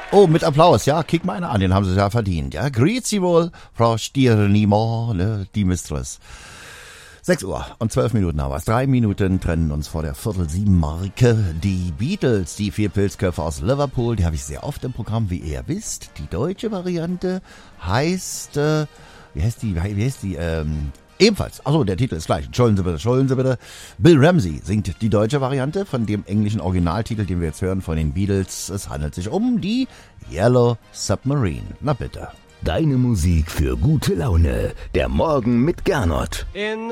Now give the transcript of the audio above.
Oh, mit Applaus, ja, kick mal einer an, den haben sie ja verdient. Ja, grüezi wohl, Frau Stirnimor, die Mistress. 6 Uhr und 12 Minuten haben wir es. 3 Minuten trennen uns vor der Viertel-7-Marke. Die Beatles, die 4 Pilzköpfe aus Liverpool, die habe ich sehr oft im Programm, wie ihr wisst. Die deutsche Variante heißt, wie heißt die, ebenfalls, achso, der Titel ist gleich, entschuldigen Sie bitte. Bill Ramsey singt die deutsche Variante von dem englischen Originaltitel, den wir jetzt hören von den Beatles. Es handelt sich um die Yellow Submarine. Na bitte. Deine Musik für gute Laune. Der Morgen mit Gernot. In